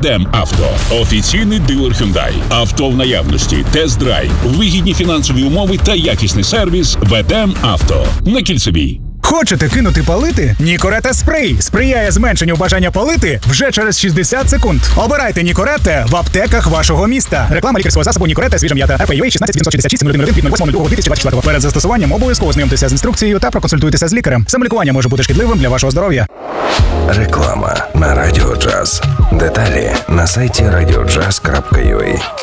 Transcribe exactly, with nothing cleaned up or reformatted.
«Ведем Авто». Офіційний дилер Hyundai. Авто в наявності, тест-драйв, вигідні фінансові умови та якісний сервіс «Ведем Авто». На Кільцевій. Хочете кинути палити? Нікорета спрей сприяє зменшенню бажання палити вже через шістдесят секунд. Обирайте Нікорете в аптеках вашого міста. Реклама лікарського засобу Нікорета свіжа м'ята. ар пі ю ей шістнадцять дев'ятсот шістдесят шість сім один від восьмого лютого дві тисячі двадцять четвертого. Перед застосуванням обов'язково знайомтеся з інструкцією та проконсультуйтеся з лікарем. Самолікування може бути шкідливим для вашого здоров'я. Реклама на Радіо Джаз. Деталі на сайті радіо джаз крапка ю а.